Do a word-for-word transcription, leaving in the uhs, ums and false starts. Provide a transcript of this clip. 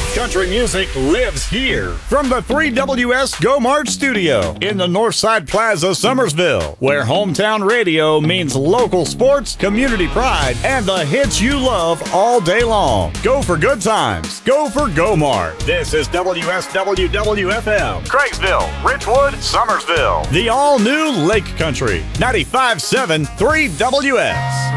Country music lives here. From the three W S Go March studio in the Northside Plaza, Summersville, where hometown radio means local sports, community pride, and the hits you love all day long. Go for good times. Go for Go Mart. This is W S W W F M, Craigsville, Richwood, Summersville. The all-new Lake Country, ninety-five point seven three W S.